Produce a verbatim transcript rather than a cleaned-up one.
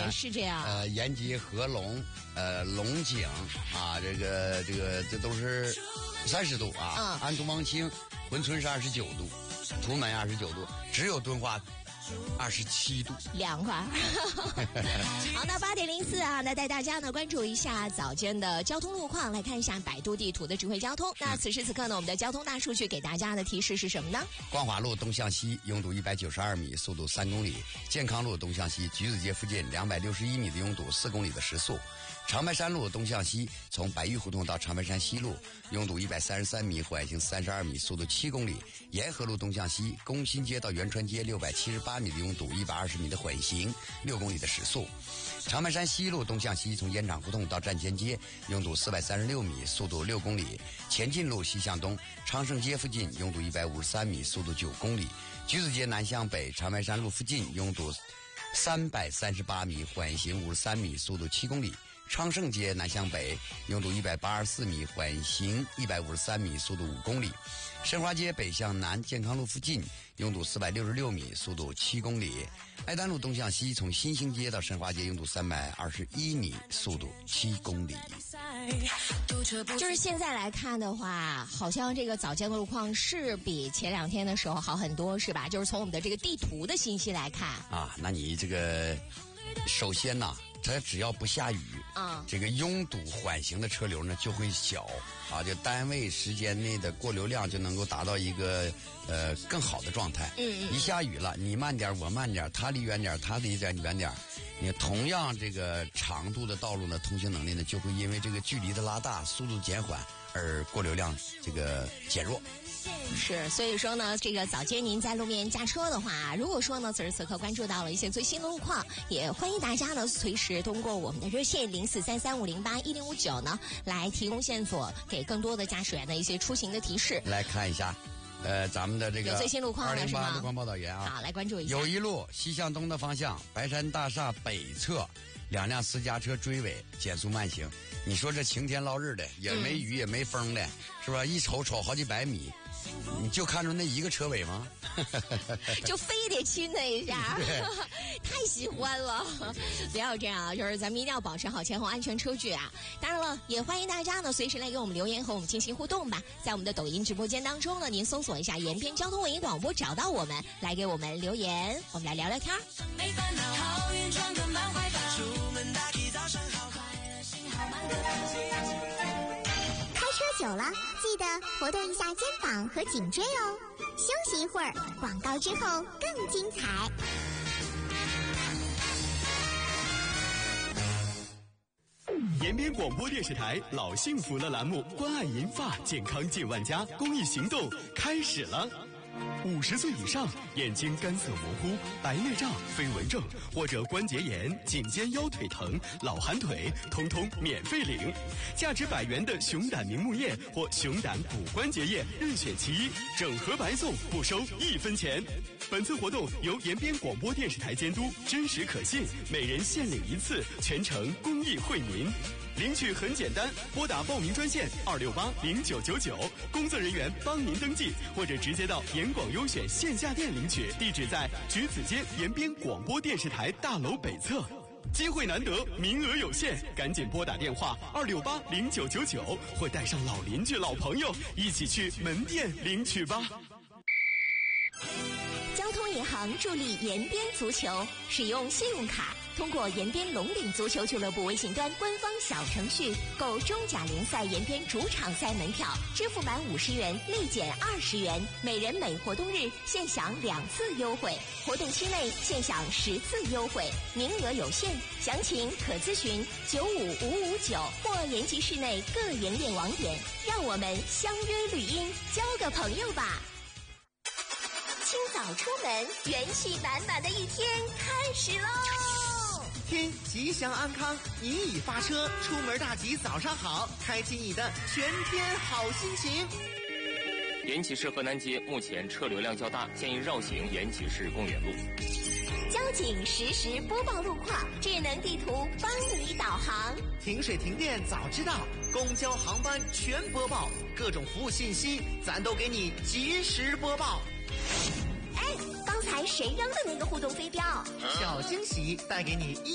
对，是这样。 呃，延吉、合龙、呃龙井啊，这个这个这都是三十度啊。嗯。安都望清、珲春是二十九度，图门二十九度，只有敦化二十七度， 凉快。好，那八点零四啊，那带大家呢关注一下早间的交通路况，来看一下百度地图的智慧交通。那此时此刻呢，我们的交通大数据给大家的提示是什么呢？ 光华路东向西拥堵一百九十二米，速度三公里；健康路东向西橘子街附近两百六十一米的拥堵，四公里的时速；长白山路东向西从白玉胡同到长白山西路拥堵一百三十三米，缓行三十二米，速度七公里；沿河路东向西工新街到元川街六百七十八米的拥堵，一百二十米的缓行，六公里的时速；长白山西路东向西从烟厂胡同到站前街拥堵四百三十六米，速度六公里；前进路西向东昌盛街附近拥堵一百五十三米，速度九公里；橘子街南向北长白山路附近拥堵三百三十八米，缓行五十三米，速度七公里；昌盛街南向北拥堵一百八十四米，缓行一百五十三米，速度五公里；申花街北向南健康路附近拥堵四百六十六米，速度七公里；爱丹路东向西从新兴街到申花街拥堵三百二十一米，速度七公里。 就是现在来看的话，好像这个早间的路况是比前两天的时候好很多，是吧？就是从我们的这个地图的信息来看啊，那你这个首先呢、啊它只要不下雨啊，这个拥堵缓行的车流呢就会小啊，就单位时间内的过流量就能够达到一个呃更好的状态。嗯嗯。一下雨了，你慢点，我慢点，他离远点，他离远远点，你同样这个长度的道路呢，通行能力呢就会因为这个距离的拉大，速度减缓而过流量这个减弱。 是，所以说呢，这个早间您在路面驾车的话，如果说呢此时此刻关注到了一些最新的路况，也欢迎大家呢随时通过我们的热线零四三三五零八一零五九呢来提供线索，给更多的驾驶员的一些出行的提示。 来看一下，呃，咱们的这个有最新路况了是吗？ 二零八路况报道员啊， 好，来关注一下。 友谊路西向东的方向，白山大厦北侧两辆私家车追尾，减速慢行。你说这晴天落日的，也没雨也没风的，是吧？一瞅瞅好几百米。你就看着那一个车尾吗？ 就非得亲他一下，太喜欢了！不要这样啊，就是咱们一定要保持好前后安全车距啊！当然了，也欢迎大家呢随时来给我们留言和我们进行互动吧。在我们的抖音直播间当中呢，您搜索一下延边交通文艺广播，找到我们，来给我们留言，我们来聊聊天。没烦恼，桃园装个满怀抱，出门大吉早上好，快乐心好满开车久了，记得活动一下肩膀和颈椎哦。休息一会儿，广告之后更精彩。 延边广播电视台老幸福了栏目，关爱银发，健康近万家公益行动开始了。五十岁以上，眼睛干涩模糊、白内障、飞蚊症或者关节炎、颈肩腰腿疼、老寒腿，通通免费领。价值百元的熊胆明目液或熊胆骨关节液，任选其一，整盒白送，不收一分钱。本次活动由延边广播电视台监督，真实可信，每人限领一次，全程公益惠民。领取很简单，拨打报名专线二六八零九九九，工作人员帮您登记，或者直接到延广优选线下店领取，地址在橘子街延边广播电视台大楼北侧。机会难得，名额有限，赶紧拨打电话二六八零九九九，或带上老邻居、老朋友一起去门店领取吧。 交通银行助力延边足球，使用信用卡通过延边龙岭足球俱乐部微信端官方小程序购中甲联赛延边主场赛门票，支付满五十元立减二十元，每人每活动日限享两次优惠，活动期内限享十次优惠，名额有限，详情可咨询九五五五九或延吉市内各营业网点。让我们相约绿荫，交个朋友吧。清早出门，元气满满的一天开始喽！ 天吉祥安康，你已发车，出门大吉早上好，开启你的全天好心情。 延吉市河南街目前车流量较大，建议绕行延吉市公园路。 交警实时播报路况，智能地图帮你导航。 停水停电早知道，公交航班全播报，各种服务信息咱都给你及时播报。 哎，刚才谁扔的那个互动飞镖？ 小惊喜带给你一